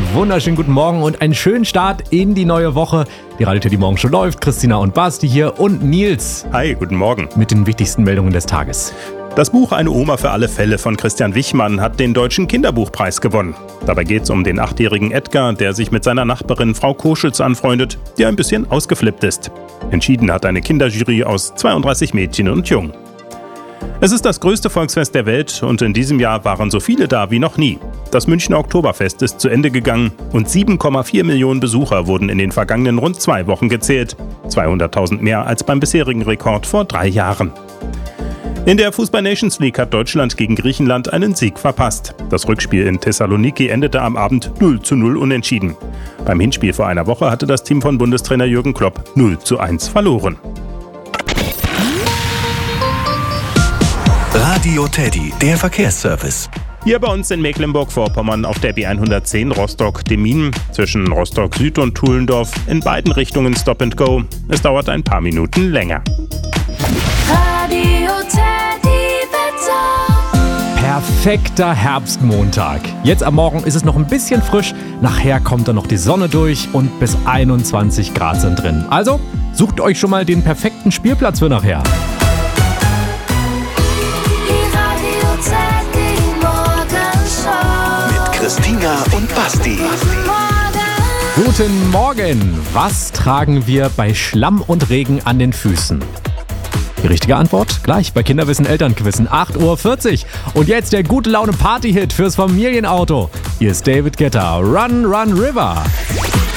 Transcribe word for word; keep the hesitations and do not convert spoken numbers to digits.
wunderschönen guten Morgen und einen schönen Start in die neue Woche. Die Radio, die morgen schon läuft. Christina und Basti hier und Nils. Hi, guten Morgen. Mit den wichtigsten Meldungen des Tages. Das Buch Eine Oma für alle Fälle von Christian Wichmann hat den Deutschen Kinderbuchpreis gewonnen. Dabei geht es um den achtjährigen Edgar, der sich mit seiner Nachbarin Frau Koschitz anfreundet, die ein bisschen ausgeflippt ist. Entschieden hat eine Kinderjury aus zweiunddreißig Mädchen und Jungen. Es ist das größte Volksfest der Welt und in diesem Jahr waren so viele da wie noch nie. Das Münchner Oktoberfest ist zu Ende gegangen und sieben Komma vier Millionen Besucher wurden in den vergangenen rund zwei Wochen gezählt. zweihunderttausend mehr als beim bisherigen Rekord vor drei Jahren. In der Fußball-Nations League hat Deutschland gegen Griechenland einen Sieg verpasst. Das Rückspiel in Thessaloniki endete am Abend null zu null unentschieden. Beim Hinspiel vor einer Woche hatte das Team von Bundestrainer Jürgen Klopp null zu eins verloren. Radio Teddy, der Verkehrsservice. Hier bei uns in Mecklenburg-Vorpommern auf der B hundertzehn Rostock-Demmin zwischen Rostock Süd und Tuhlendorf in beiden Richtungen Stop and Go. Es dauert ein paar Minuten länger. Radio Teddy Wetter. Perfekter Herbstmontag. Jetzt am Morgen ist es noch ein bisschen frisch. Nachher kommt dann noch die Sonne durch und bis einundzwanzig Grad sind drin. Also sucht euch schon mal den perfekten Spielplatz für nachher. Christina und Basti. Guten Morgen. Was tragen wir bei Schlamm und Regen an den Füßen? Die richtige Antwort gleich bei Kinderwissen Elternquissen acht Uhr vierzig. Und jetzt der gute Laune Party-Hit fürs Familienauto. Hier ist David Guetta, Run Run River.